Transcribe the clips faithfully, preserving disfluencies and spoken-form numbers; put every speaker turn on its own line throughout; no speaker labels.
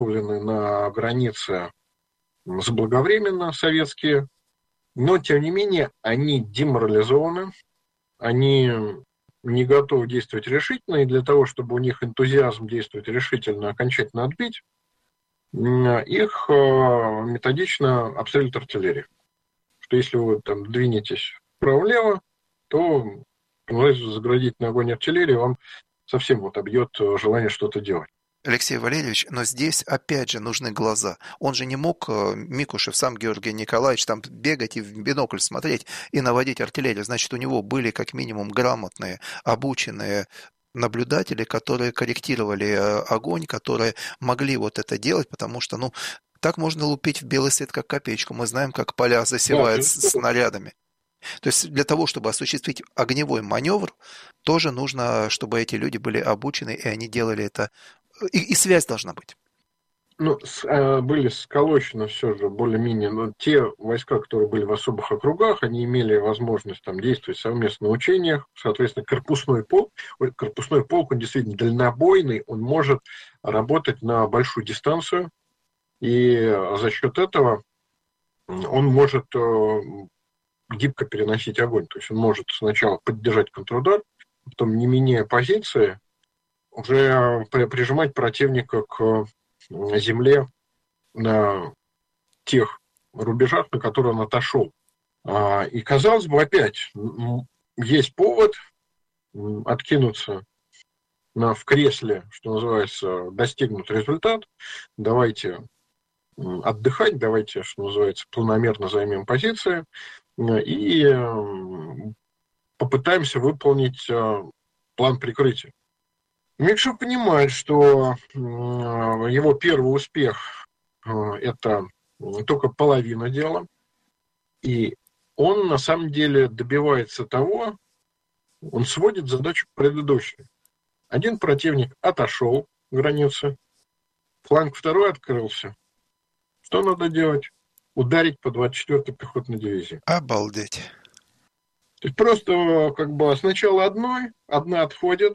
на границе заблаговременно, советские, но, тем не менее, они деморализованы, они не готовы действовать решительно, и для того, чтобы у них энтузиазм действовать решительно, окончательно отбить, их методично обстреливает артиллерия. Что если вы там двинетесь вправо-влево, то заградительный огонь артиллерии вам совсем вот обьет желание что-то делать.
Алексей Валерьевич, но здесь опять же нужны глаза. Он же не мог, Микушев, сам Георгий Николаевич, там бегать и в бинокль смотреть и наводить артиллерию. Значит, у него были как минимум грамотные, обученные наблюдатели, которые корректировали огонь, которые могли вот это делать, потому что, ну, так можно лупить в белый свет, как копеечку. Мы знаем, как поля засевают
Да,
снарядами. То есть для того, чтобы осуществить огневой маневр, тоже нужно, чтобы эти люди были обучены, и они делали это. И, и связь должна быть.
Ну, с, э, были сколочены все же более-менее, но те войска, которые были в особых округах, они имели возможность там действовать совместно на учениях, соответственно, корпусной полк, корпусной полк, он действительно дальнобойный, он может работать на большую дистанцию, и за счет этого он может э, гибко переносить огонь, то есть он может сначала поддержать контрудар, потом, не меняя позиции, уже прижимать противника к земле на тех рубежах, на которые он отошел. И, казалось бы, опять есть повод откинуться на, в кресле, что называется, достигнут результат. Давайте отдыхать, давайте, что называется, планомерно займем позиции и попытаемся выполнить план прикрытия. Микушев понимает, что его первый успех – это только половина дела, и он на самом деле добивается того, он сводит задачу к предыдущей. Один противник отошел к границе, фланг второй открылся. Что надо делать? Ударить по двадцать четвёртой пехотной дивизии.
Обалдеть.
То есть просто как бы сначала одной, одна отходит,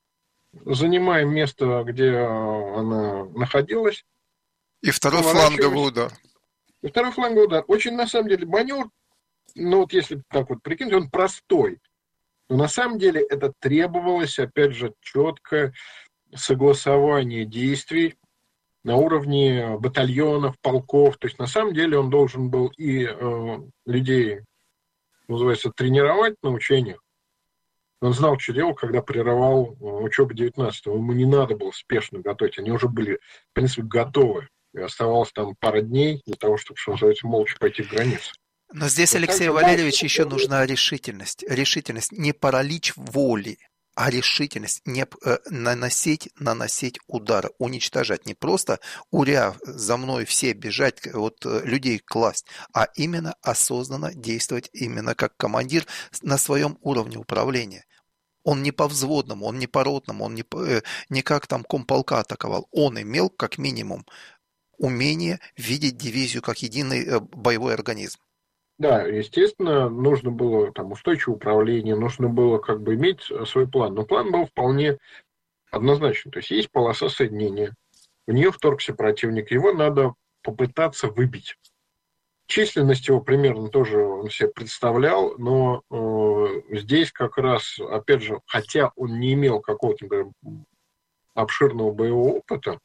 занимаем место, где она находилась.
И второй фланговый удар.
И второй фланговый удар. Очень, на самом деле, маневр, ну вот если так вот прикинуть, он простой. Но на самом деле это требовалось, опять же, четкое согласование действий на уровне батальонов, полков. То есть, на самом деле, он должен был и э, людей, называется, тренировать на учениях. Он знал, что делал, когда прерывал учебу девятнадцатого. Ему не надо было спешно готовить. Они уже были, в принципе, готовы. И оставалось там пара дней для того, чтобы, что называется, молча пойти к границе.
Но здесь,
Вот
Алексей Валерьевич, еще нужна решительность. Решительность, не паралич воли, а решительность не э, наносить, наносить удары, уничтожать. Не просто уря, за мной все бежать, вот людей класть, а именно осознанно действовать именно как командир на своем уровне управления. Он не по взводному, он не по ротному, он не, э, не как там комполка атаковал. Он имел как минимум умение видеть дивизию как единый э, боевой организм.
Да, естественно, нужно было там устойчивое управление, нужно было как бы иметь свой план. Но план был вполне однозначен. То есть есть полоса соединения, в нее вторгся противник, его надо попытаться выбить. Численность его примерно тоже он себе представлял, но э, здесь как раз, опять же, хотя он не имел какого-то, например, обширного боевого опыта,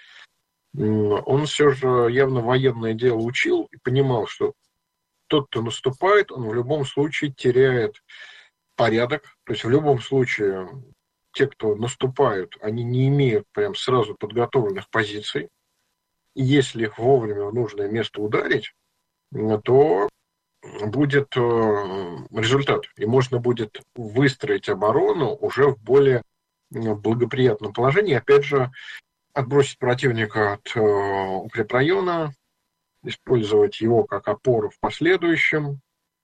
э, он все же явно военное дело учил и понимал, что тот, кто наступает, он в любом случае теряет порядок. То есть в любом случае те, кто наступают, они не имеют прям сразу подготовленных позиций. И если их вовремя в нужное место ударить, то будет результат. И можно будет выстроить оборону уже в более благоприятном положении. Опять же, отбросить противника от укрепрайона, использовать его как опору в последующем.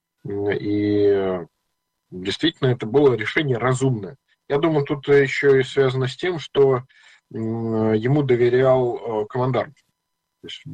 И действительно это было решение разумное. Я думаю, тут еще и связано с тем, что ему доверял командарм. То есть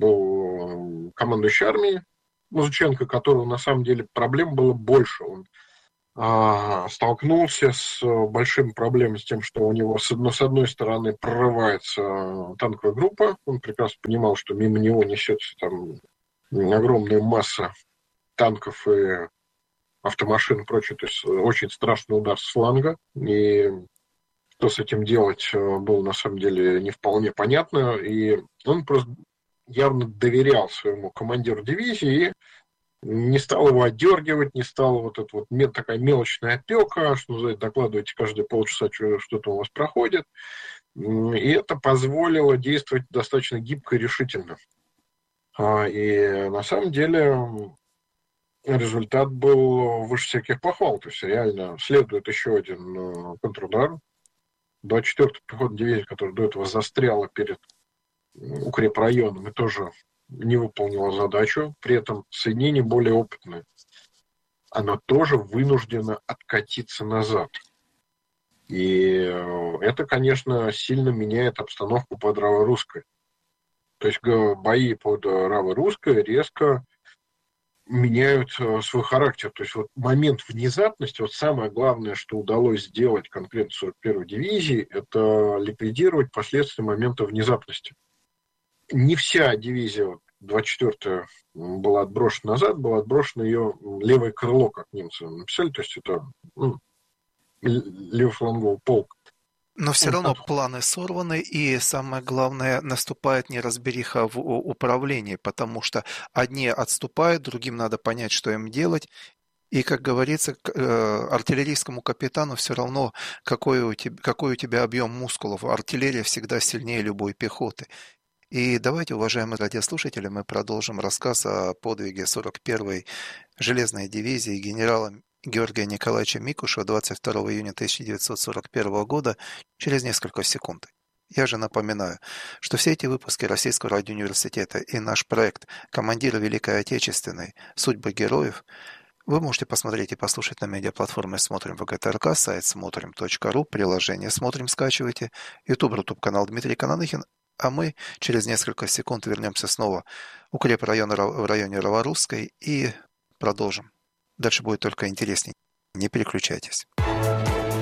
был командующий армией Музыченко, которого на самом деле проблем было больше. Он столкнулся с большими проблемами с тем, что у него с одной, с одной стороны прорывается танковая группа. Он прекрасно понимал, что мимо него несется там огромная масса танков и автомашин и прочее. То есть очень страшный удар с фланга. И что с этим делать, было на самом деле не вполне понятно. И он просто явно доверял своему командиру дивизии и не стал его отдергивать, не стал вот эта вот такая мелочная опека, что называется, докладывайте каждые полчаса, что-то у вас проходит. И это позволило действовать достаточно гибко и решительно. И на самом деле результат был выше всяких похвал. То есть реально следует еще один контрудар. двадцать четвёртая пехотная дивизия, которая до этого застряла перед укрепрайоном и тоже не выполнила задачу, при этом соединение более опытное. Оно тоже вынуждено откатиться назад. И это, конечно, сильно меняет обстановку под Раво-Русской. То есть бои под Раво-Русской резко меняют свой характер. То есть вот момент внезапности, вот самое главное, что удалось сделать конкретно сорок первой дивизии, это ликвидировать последствия момента внезапности. Не вся дивизия двадцать четвёртая была отброшена назад, было отброшено ее левое крыло, как немцы написали, то есть это ну, левофланговый полк.
Но все равно планы сорваны, и самое главное, наступает неразбериха в управлении, потому что одни отступают, другим надо понять, что им делать. И, как говорится, артиллерийскому капитану все равно, какой у тебя, какой у тебя объем мускулов. Артиллерия всегда сильнее любой пехоты. И давайте, уважаемые радиослушатели, мы продолжим рассказ о подвиге сорок первой железной дивизии генерала Георгия Николаевича Микушева двадцать второго июня тысяча девятьсот сорок первого года через несколько секунд. Я же напоминаю, что все эти выпуски Российского радиоуниверситета и наш проект «Командиры Великой Отечественной. Судьбы героев» вы можете посмотреть и послушать на медиаплатформе «Смотрим ВГТРК», сайт смотрим точка ру, приложение «Смотрим» скачивайте, YouTube, YouTube-канал Дмитрий Кананыхин, а мы через несколько секунд вернемся снова в укрепрайон в районе Раворусской и продолжим. Дальше будет только интересней. Не переключайтесь.